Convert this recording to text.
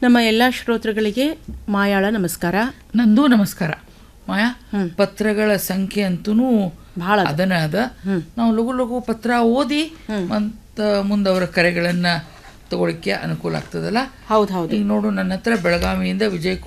ನಮ್ಮ ಎಲ್ಲ ಶ್ರೋತೃಗಳಿಗೆ ಮಾಯಾಳ ನಮಸ್ಕಾರ. ನಂದು ನಮಸ್ಕಾರ. ಮಾಯಾ, ಪತ್ರಗಳ ಸಂಖ್ಯೆ ಅಂತೂ ಭಾಳ ಅದನ್ನ ಅದ. ನಾವು ಲಘು ಲಘು ಪತ್ರ ಓದಿ ಮತ್ತು ಮುಂದವರ ಕರೆಗಳನ್ನು ತಗೊಳಿಕ್ಕೆ ಅನುಕೂಲ ಆಗ್ತದಲ್ಲ. ಹೌದು ಹೌದು. ಈಗ ನೋಡು, ನನ್ನ ಹತ್ರ ಬೆಳಗಾವಿಯಿಂದ ವಿಜಯ್